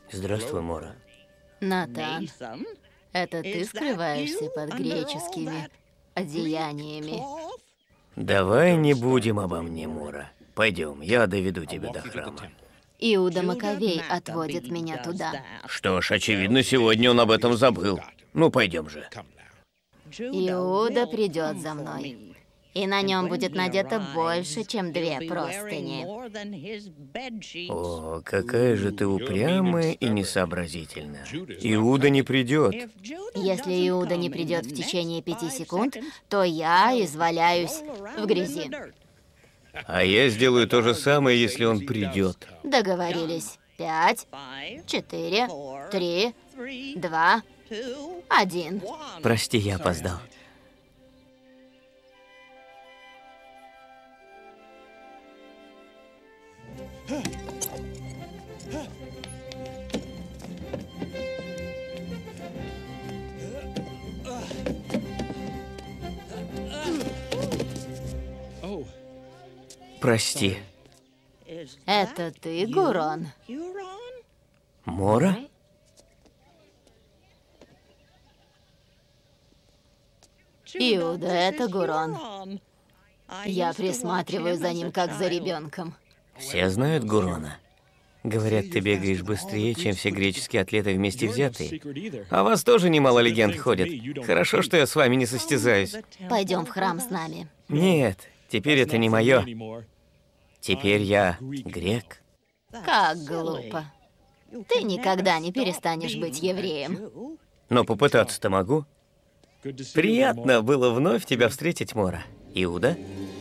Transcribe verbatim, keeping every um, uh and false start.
Здравствуй, Мора. Натан, это ты скрываешься под греческими одеяниями? Давай не будем обо мне, Мора. Пойдем, я доведу тебя до храма. Иуда Маковей отводит меня туда. Что ж, очевидно, сегодня он об этом забыл. Ну, пойдем же. Иуда придет за мной, и на нем будет надето больше, чем две простыни. О, какая же ты упрямая и несообразительная. Иуда не придет. Если Иуда не придет в течение пяти секунд, то я изваляюсь в грязи. А я сделаю то же самое, если он придет. Договорились. Пять, четыре, три, два, один. Прости, я опоздал. Прости. Это ты, Гурон? Мора? Иуда, это Гурон. Я присматриваю за ним, как за ребенком. Все знают Гурона. Говорят, ты бегаешь быстрее, чем все греческие атлеты вместе взятые. А вас тоже немало легенд ходит. Хорошо, что я с вами не состязаюсь. Пойдем в храм с нами. Нет, теперь это не мое. Теперь я грек. Как глупо. Ты никогда не перестанешь быть евреем. Но попытаться-то могу. Приятно было вновь тебя встретить, Мора. Иуда?